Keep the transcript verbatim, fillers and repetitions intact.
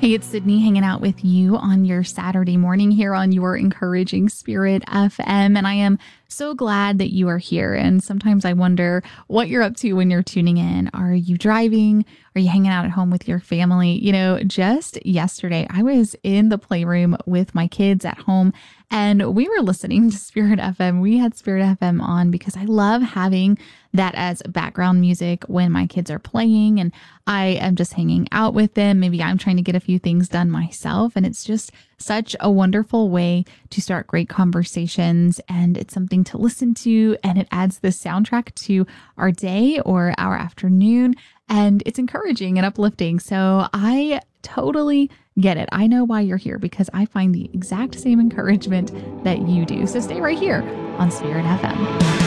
Hey, it's Sydney hanging out with you on your Saturday morning here on your Encouraging Spirit F M. And I am so glad that you are here. And sometimes I wonder what you're up to when you're tuning in. Are you driving? Are you hanging out at home with your family? You know, just yesterday, I was in the playroom with my kids at home and we were listening to Spirit F M. We had Spirit F M on because I love having that as background music when my kids are playing and I am just hanging out with them. Maybe I'm trying to get a few things done myself. And it's just such a wonderful way to start great conversations. And it's something to listen to. And it adds the soundtrack to our day or our afternoon. And it's encouraging and uplifting. So I totally get it. I know why you're here because I find the exact same encouragement that you do. So stay right here on Spirit F M.